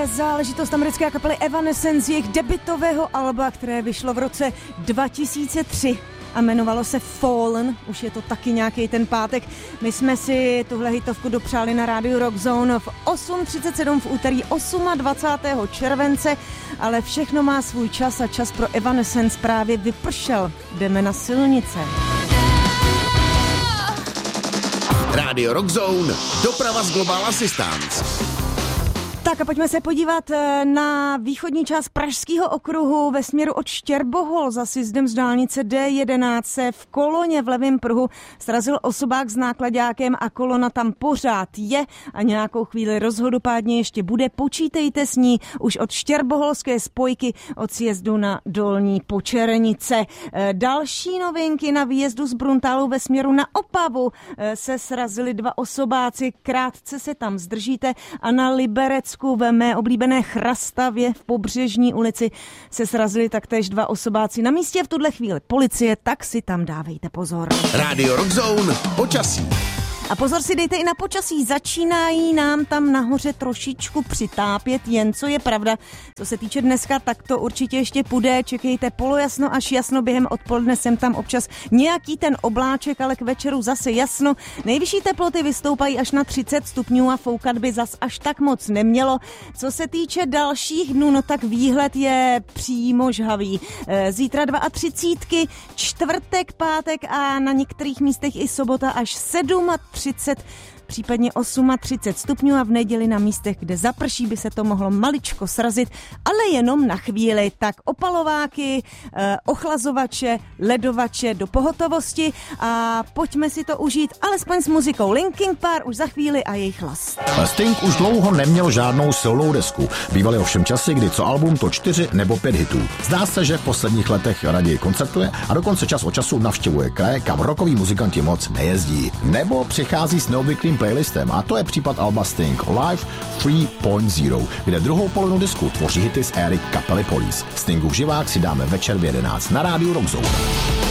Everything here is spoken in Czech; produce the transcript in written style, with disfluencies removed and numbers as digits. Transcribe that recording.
záležitost americké kapely Evanescence, jejich debutového alba, které vyšlo v roce 2003 a jmenovalo se Fallen. Už je to taky nějaký ten pátek. My jsme si tuhle hitovku dopřáli na rádiu Rock Zone v 8:37 v úterý 28. července, ale všechno má svůj čas a čas pro Evanescence právě vypršel. Jdeme na silnice. Rádio Rock Zone, doprava z Global Assistance. Tak a pojďme se podívat na východní část Pražského okruhu ve směru od Štěrbohol za sjezdem z dálnice D11 se v koloně v levém pruhu srazil osobák s náklaďákem a kolona tam pořád je a nějakou chvíli rozhodopádně ještě bude. Počítejte s ní už od Štěrboholské spojky od sjezdu na Dolní Počernice. Další novinky: na výjezdu z Bruntálu ve směru na Opavu se srazili dva osobáci, krátce se tam zdržíte, a na Liberec ve mé oblíbené Chrastavě v Pobřežní ulici se srazili taktéž dva osobáci. Na místě je v tuhle chvíli policie, tak si tam dávejte pozor. Rádio Rock Zone, počasí. A pozor si dejte i na počasí, začínají nám tam nahoře trošičku přitápět, jen co je pravda. Co se týče dneska, tak to určitě ještě půjde, čekejte polojasno až jasno, během odpoledne sem tam občas nějaký ten obláček, ale k večeru zase jasno. Nejvyšší teploty vystoupají až na 30 stupňů a foukat by zas až tak moc nemělo. Co se týče dalších dnů, no tak výhled je přímo žhavý. Zítra 32, čtvrtek, pátek a na některých místech i sobota až 30, případně 38 stupňů a v neděli na místech, kde zaprší, by se to mohlo maličko srazit, ale jenom na chvíli. Tak opalováky, ochlazovače, ledovače do pohotovosti a pojďme si to užít alespoň s muzikou Linkin Park už za chvíli a jejich Last. Sting už dlouho neměl žádnou silnou desku. Bývaly ovšem časy, kdy co album, to 4 nebo 5 hitů. Zdá se, že v posledních letech raději koncertuje a dokonce čas od času navštěvuje kraje, kam rockoví muzikanti moc nejezdí. Nebo přichází s neobvyklým playlistem, a to je případ alba Sting Live 3.0, kde druhou polovinu disku tvoří hity z éry kapely Police. Stingu v živák si dáme večer v 11 na rádiu Rock Zone.